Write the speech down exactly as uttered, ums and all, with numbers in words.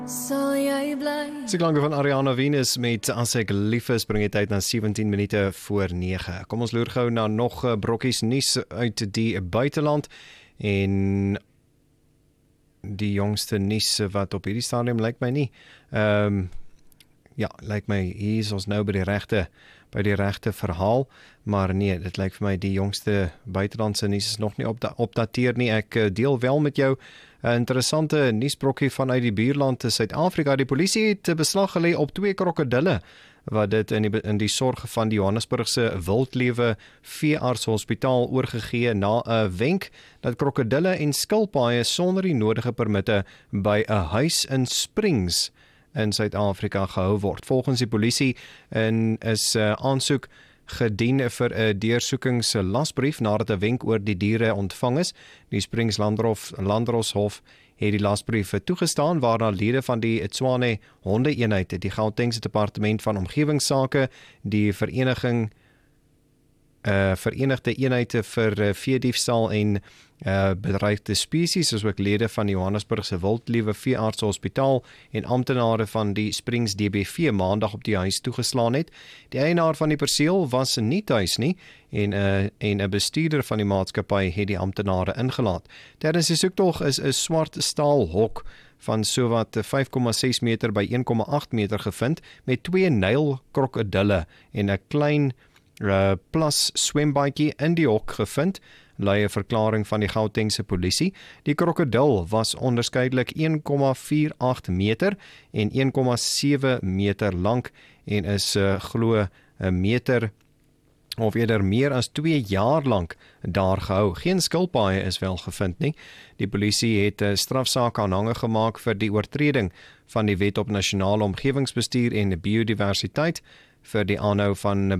Sal jy bly? Dis die klanke van Ariana Venus met As ek lief is, bring jy tyd na sewentien minute voor nege. Kom ons loer gou na nog brokkies nuus uit die buiteland en die jongste nuus wat op hierdie stadium lyk my nie. Ehm um, ja, lyk my hier is ons nou by die regte by die regte verhaal, maar nee, dit lyk vir my die jongste buitelandse nuus is nog nie opda- opdateer nie. Ek deel wel met jou 'n interessante nuusbrokkie vanuit die buurland te Suid-Afrika. Die polisie het beslag gelê op twee krokodille wat dit in die in die sorg van die Johannesburgse Wildlewe Veearts Hospitaal oorgegee na 'n wenk dat krokodille en skilpaaie sonder die nodige permitte by 'n huis in Springs in Suid-Afrika gehou word. Volgens die polisie en is uh, aansoek gedien vir 'n deursoekingslasbrief nadat 'n wenk oor die diere ontvang is. Die Springs Landrof Landroshof het die lasbrief toegestaan waarna lede van die Tshwane hondeeenheid, die Gautengse Departement van Omgewingsake, die vereniging Uh, Verenigde Eenhede vir uh, Veediefstal en uh, bedreigde spesies, soos ook lede van die Johannesburgse Wildlewe Veearts Hospitaal en amptenare van die Springs D B V maandag op die huis toegeslaan het. Die eienaar van die perseel was nie tuis nie en 'n uh, en 'n bestuurder van die maatskappy het die amptenare ingelaat. Tydens die soektog is 'n swart staal hok van sowat vyf komma ses meter by een komma agt meter gevind met twee nylkrokodille en 'n klein Uh, plus swembaadjie in die hok gevind, lui 'n verklaring van die Gautengse polisie. Die krokodil was onderskeidelik een komma vyf agt meter en een komma sewe meter lank en is uh, glo 'n meter of eerder meer as twee jaar lank daar gehou. Geen skilpaaie is wel gevind nie. Die polisie het 'n strafsaak aanhange gemaak vir die oortreding van die Wet op Nasionale Omgewingsbestuur en Biodiversiteit vir die aanhou van